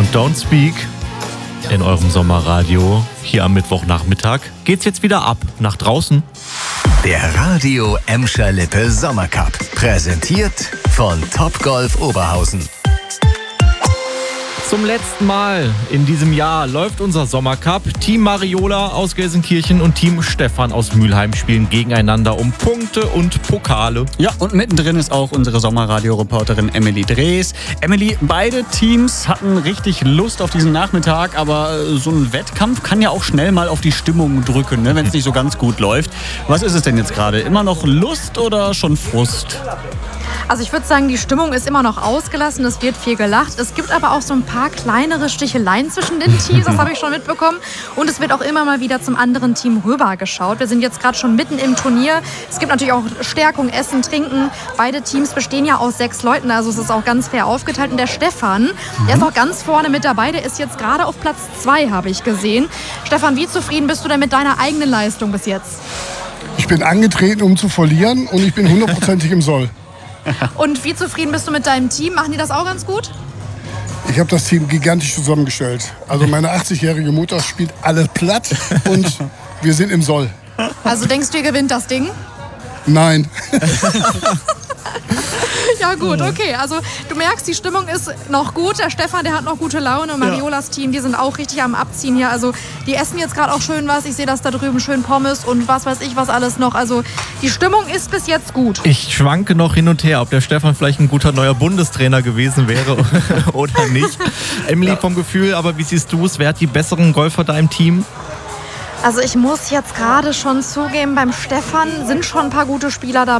und Don't Speak in eurem Sommerradio. Hier am Mittwochnachmittag geht's jetzt wieder ab nach draußen. Der Radio Emscher Lippe Sommercup. Präsentiert von Topgolf Oberhausen. Zum letzten Mal in diesem Jahr läuft unser Sommercup. Team Mariola aus Gelsenkirchen und Team Stefan aus Mülheim spielen gegeneinander um Punkte und Pokale. Ja, und mittendrin ist auch unsere Sommerradio-Reporterin Emily Drees. Emily, beide Teams hatten richtig Lust auf diesen Nachmittag, aber so ein Wettkampf kann ja auch schnell mal auf die Stimmung drücken, ne, wenn es nicht so ganz gut läuft. Was ist es denn jetzt gerade? Immer noch Lust oder schon Frust? Also ich würde sagen, die Stimmung ist immer noch ausgelassen, es wird viel gelacht. Es gibt aber auch so ein paar kleinere Sticheleien zwischen den Teams, das habe ich schon mitbekommen. Und es wird auch immer mal wieder zum anderen Team rübergeschaut. Wir sind jetzt gerade schon mitten im Turnier. Es gibt natürlich auch Stärkung, Essen, Trinken. Beide Teams bestehen ja aus 6 Leuten, also es ist auch ganz fair aufgeteilt. Und der Stefan, der ist auch ganz vorne mit dabei, der ist jetzt gerade auf Platz 2, habe ich gesehen. Stefan, wie zufrieden bist du denn mit deiner eigenen Leistung bis jetzt? Ich bin angetreten, um zu verlieren, und ich bin 100%ig im Soll. Und wie zufrieden bist du mit deinem Team? Machen die das auch ganz gut? Ich habe das Team gigantisch zusammengestellt. Also meine 80-jährige Mutter spielt alle platt und wir sind im Soll. Also denkst du, ihr gewinnt das Ding? Nein. Ja gut, okay. Also du merkst, die Stimmung ist noch gut. Der Stefan, der hat noch gute Laune. Mariolas Team, die sind auch richtig am Abziehen hier. Also die essen jetzt gerade auch schön was. Ich sehe das da drüben, schön Pommes und was weiß ich was alles noch. Also die Stimmung ist bis jetzt gut. Ich schwanke noch hin und her, ob der Stefan vielleicht ein guter neuer Bundestrainer gewesen wäre oder nicht. Emily, vom Gefühl, aber wie siehst du es? Wer hat die besseren Golfer da im Team? Also ich muss jetzt gerade schon zugeben, beim Stefan sind schon ein paar gute Spieler dabei.